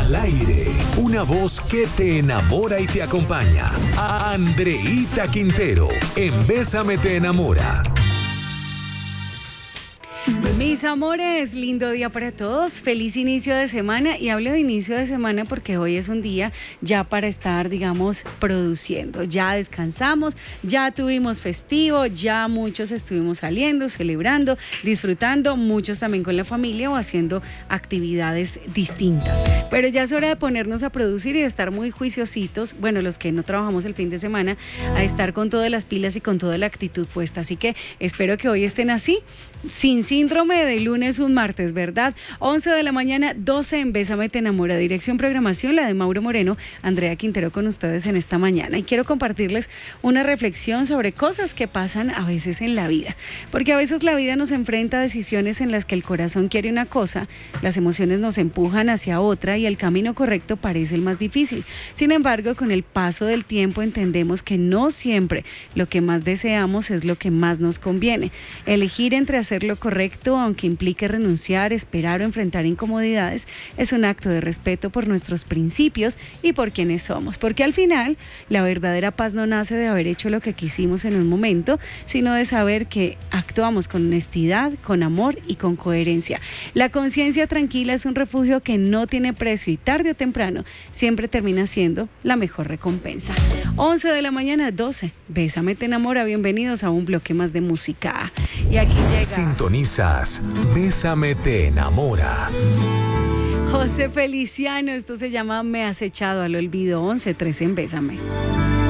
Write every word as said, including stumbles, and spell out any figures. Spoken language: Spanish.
Al aire, una voz que te enamora y te acompaña. Andreíta Quintero, en Bésame te enamora. Mis amores, lindo día para todos, feliz inicio de semana, y hablo de inicio de semana porque hoy es un día ya para estar, digamos, produciendo. Ya descansamos, ya tuvimos festivo, ya muchos estuvimos saliendo, celebrando, disfrutando, muchos también con la familia o haciendo actividades distintas. Pero ya es hora de ponernos a producir y de estar muy juiciositos, bueno, los que no trabajamos el fin de semana, a estar con todas las pilas y con toda la actitud puesta. Así que espero que hoy estén así, sin síndrome de lunes un martes, ¿verdad? once de la mañana, doce en Bésame te enamora. Dirección programación, la de Mauro Moreno, Andrea Quintero con ustedes en esta mañana. Y quiero compartirles una reflexión sobre cosas que pasan a veces en la vida. Porque a veces la vida nos enfrenta a decisiones en las que el corazón quiere una cosa, las emociones nos empujan hacia otra y el camino correcto parece el más difícil. Sin embargo, con el paso del tiempo entendemos que no siempre lo que más deseamos es lo que más nos conviene. Elegir entre hacer lo correcto, aunque implique renunciar, esperar o enfrentar incomodidades, es un acto de respeto por nuestros principios y por quienes somos, porque al final la verdadera paz no nace de haber hecho lo que quisimos en un momento, sino de saber que actuamos con honestidad, con amor y con coherencia. La conciencia tranquila es un refugio que no tiene precio y tarde o temprano siempre termina siendo la mejor recompensa. once de la mañana, doce. Bésame te enamora, bienvenidos a un bloque más de música. Y aquí llega... Sintonizas Bésame te enamora. José Feliciano, esto se llama Me has echado al olvido. once trece en Bésame.